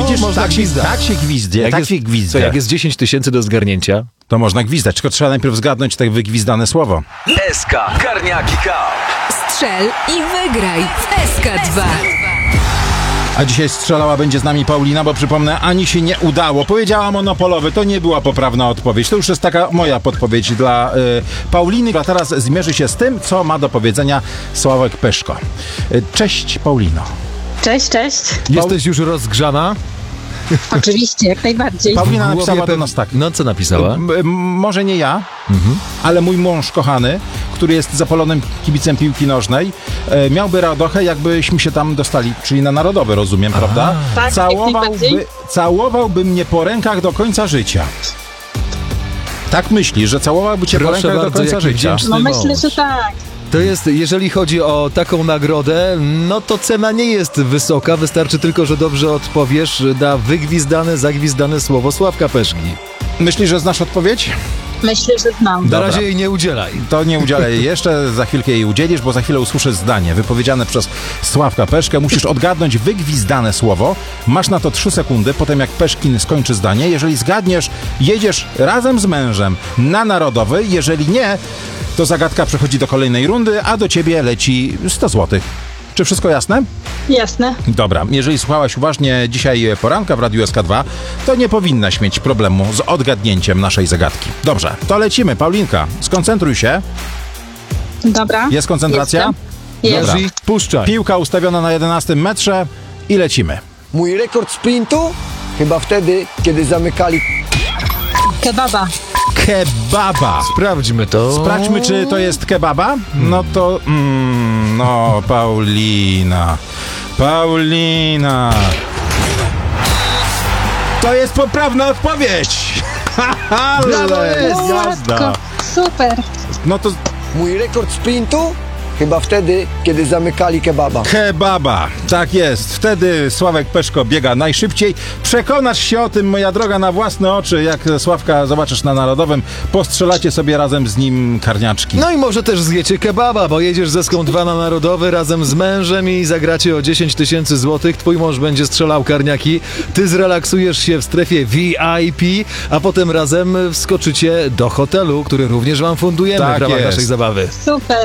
widzisz, można gwizdać. tak się gwizdnie, tak się gwizdnie. Jak jest 10 000 do zgarnięcia? To można gwizdać, tylko trzeba najpierw zgadnąć tak wygwizdane słowo. SK Karniaki Cup. Strzel i wygraj w SK2. A dzisiaj strzelała będzie z nami Paulina, bo przypomnę, ani się nie udało. Powiedziała monopolowy, to nie była poprawna odpowiedź. To już jest taka moja podpowiedź dla Pauliny, która teraz zmierzy się z tym, co ma do powiedzenia Sławek Peszko. Cześć, Paulino. Cześć. Jesteś już rozgrzana? Oczywiście, jak najbardziej. Paulina W napisała głowie do nas tak. No, co napisała? Może nie ja, ale mój mąż kochany, który jest zapalonym kibicem piłki nożnej, miałby radochę, jakbyśmy się tam dostali, czyli na Narodowy, rozumiem, prawda? Tak, Całowałby mnie po rękach do końca życia. Tak myśli, że całowałby cię po Proszę rękach do bardzo, końca jaki życia. wdzięczny No myślę, mąż. że tak. To jest, jeżeli chodzi o taką nagrodę, no to cena nie jest wysoka, wystarczy tylko, że dobrze odpowiesz na wygwizdane, zagwizdane słowo Sławka Peszki. Myślisz, że znasz odpowiedź? Myślę, że znam. Na Dobra. razie jej nie udzielaj. To nie udzielę jej jeszcze, za chwilkę jej udzielisz, bo za chwilę usłyszę zdanie wypowiedziane przez Sławka Peszkę. Musisz odgadnąć wygwizdane słowo. Masz na to 3 sekundy, potem jak Peszkin skończy zdanie. Jeżeli zgadniesz, jedziesz razem z mężem na Narodowy. Jeżeli nie, to zagadka przechodzi do kolejnej rundy, a do ciebie leci 100 zł. Czy wszystko jasne? Jasne. Dobra, jeżeli słuchałaś uważnie dzisiaj poranka w Radiu SK2, to nie powinnaś mieć problemu z odgadnięciem naszej zagadki. Dobrze, to lecimy. Paulinka, skoncentruj się. Dobra. Jest koncentracja? Jest. Dobra. Jerzy, puszczaj. Piłka ustawiona na 11 metrze i lecimy. Mój rekord sprintu? Chyba wtedy, kiedy zamykali Kebaba. Kebaba. Sprawdźmy to. Sprawdźmy, czy to jest kebaba. No to... no, Paulina. To jest poprawna odpowiedź! Brawo, jest, jazda! Super. No to mój rekord sprintu? Chyba wtedy, kiedy zamykali kebaba. kebaba. Tak jest. Wtedy Sławek Peszko biega najszybciej. Przekonasz się o tym, moja droga, na własne oczy. Jak Sławka zobaczysz na Narodowym, postrzelacie sobie razem z nim karniaczki. No i może też zjecie kebaba, bo jedziesz ze Ską 2 na Narodowy razem z mężem i zagracie o 10 000 złotych. Twój mąż będzie strzelał karniaki, ty zrelaksujesz się w strefie VIP, a potem razem wskoczycie do hotelu, który również wam fundujemy Tak w ramach jest. naszej zabawy. Super.